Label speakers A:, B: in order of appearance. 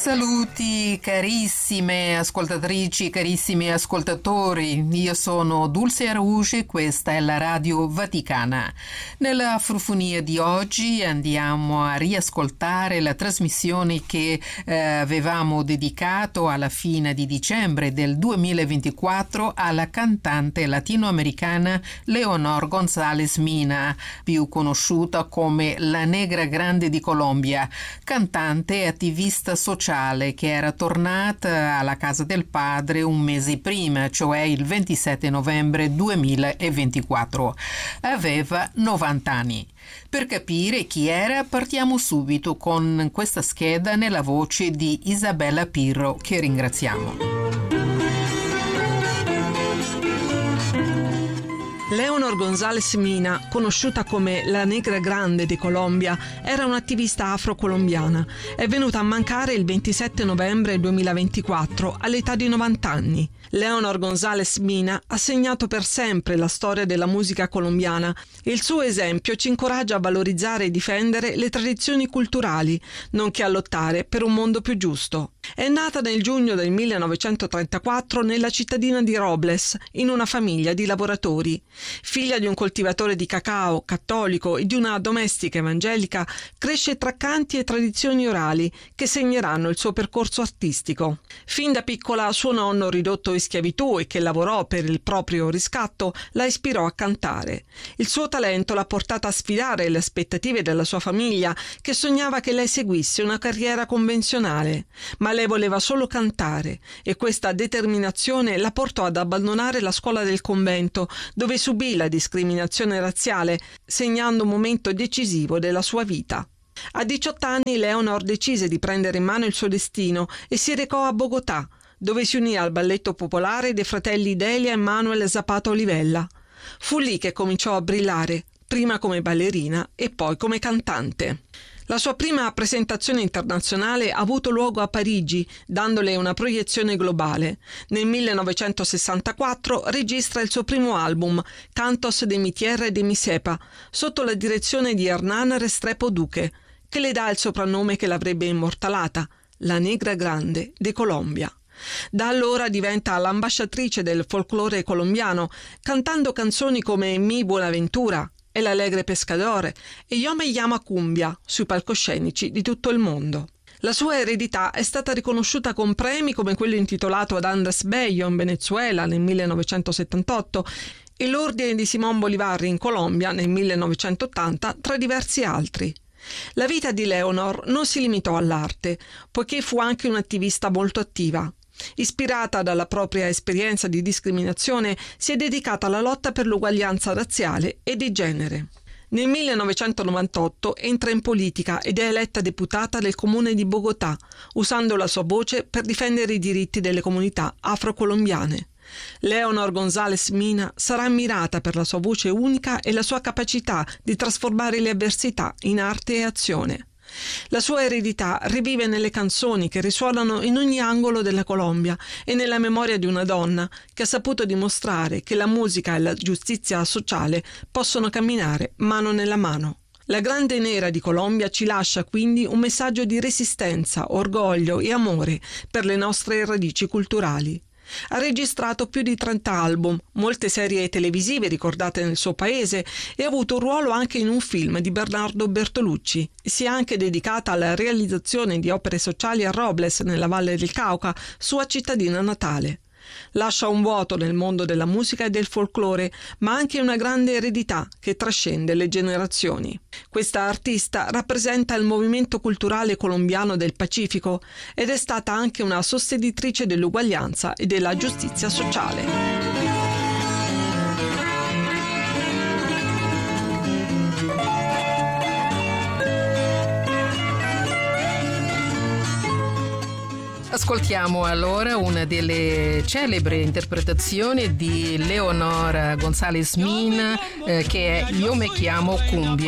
A: Saluti carissime ascoltatrici, carissimi ascoltatori, io sono Dulce Arouche, questa è la Radio Vaticana. Nella frufonia di oggi andiamo a riascoltare la trasmissione che avevamo dedicato alla fine di dicembre del 2024 alla cantante latinoamericana Leonor González Mina, più conosciuta come la Negra Grande di Colombia, cantante e attivista sociale che era tornata alla casa del padre un mese prima, cioè il 27 novembre 2024. Aveva 90 anni. Per capire chi era, partiamo subito con questa scheda nella voce di Isabella Pirro, che ringraziamo.
B: Leonor González Mina, conosciuta come la Negra Grande di Colombia, era un'attivista afro-colombiana. È venuta a mancare il 27 novembre 2024 all'età di 90 anni. Leonor González Mina ha segnato per sempre la storia della musica colombiana. Il suo esempio ci incoraggia a valorizzare e difendere le tradizioni culturali, nonché a lottare per un mondo più giusto. È nata nel giugno del 1934 nella cittadina di Robles, in una famiglia di lavoratori. Figlia di un coltivatore di cacao cattolico e di una domestica evangelica, cresce tra canti e tradizioni orali che segneranno il suo percorso artistico. Fin da piccola suo nonno, ridotto in schiavitù e che lavorò per il proprio riscatto, la ispirò a cantare. Il suo talento l'ha portata a sfidare le aspettative della sua famiglia, che sognava che lei seguisse una carriera convenzionale. Ma lei voleva solo cantare e questa determinazione la portò ad abbandonare la scuola del convento, dove subì la discriminazione razziale, segnando un momento decisivo della sua vita. A 18 anni Leonor decise di prendere in mano il suo destino e si recò a Bogotà, dove si unì al balletto popolare dei fratelli Delia e Manuel Zapata Olivella. Fu lì che cominciò a brillare, prima come ballerina e poi come cantante. La sua prima presentazione internazionale ha avuto luogo a Parigi, dandole una proiezione globale. Nel 1964 registra il suo primo album, Cantos de mi tierra e de mi cepa, sotto la direzione di Hernán Restrepo Duque, che le dà il soprannome che l'avrebbe immortalata, la Negra Grande de Colombia. Da allora diventa l'ambasciatrice del folklore colombiano, cantando canzoni come Mi Buenaventura, El Alegre Pescador e Yo me llamo Cumbia sui palcoscenici di tutto il mondo. La sua eredità è stata riconosciuta con premi come quello intitolato ad Andrés Bello in Venezuela nel 1978 e l'Ordine di Simón Bolívar in Colombia nel 1980, tra diversi altri. La vita di Leonor non si limitò all'arte, poiché fu anche un'attivista molto attiva. Ispirata dalla propria esperienza di discriminazione, si è dedicata alla lotta per l'uguaglianza razziale e di genere. Nel 1998 entra in politica ed è eletta deputata del comune di Bogotà, usando la sua voce per difendere i diritti delle comunità afro-colombiane. Leonor González Mina sarà ammirata per la sua voce unica e la sua capacità di trasformare le avversità in arte e azione. La sua eredità rivive nelle canzoni che risuonano in ogni angolo della Colombia e nella memoria di una donna che ha saputo dimostrare che la musica e la giustizia sociale possono camminare mano nella mano. La Grande Nera di Colombia ci lascia quindi un messaggio di resistenza, orgoglio e amore per le nostre radici culturali. Ha registrato più di 30 album, molte serie televisive ricordate nel suo paese e ha avuto un ruolo anche in un film di Bernardo Bertolucci. Si è anche dedicata alla realizzazione di opere sociali a Robles, nella Valle del Cauca, sua cittadina natale. Lascia un vuoto nel mondo della musica e del folklore, ma anche una grande eredità che trascende le generazioni. Questa artista rappresenta il movimento culturale colombiano del Pacifico ed è stata anche una sostenitrice dell'uguaglianza e della giustizia sociale.
A: Ascoltiamo allora una delle celebri interpretazioni di Leonor González Mina che è Yo me llamo Cumbia.